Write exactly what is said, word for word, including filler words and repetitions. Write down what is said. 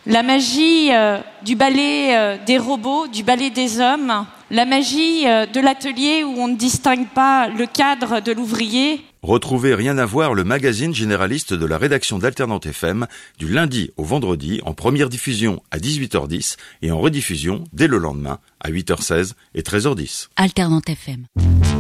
La magie euh, du ballet euh, des robots, du ballet des hommes, la magie euh, de l'atelier où on ne distingue pas le cadre de l'ouvrier. Retrouvez Rien à voir, le magazine généraliste de la rédaction d'Alternante F M, du lundi au vendredi, en première diffusion à dix-huit heures dix et en rediffusion dès le lendemain à huit heures seize et treize heures dix. Alternante F M.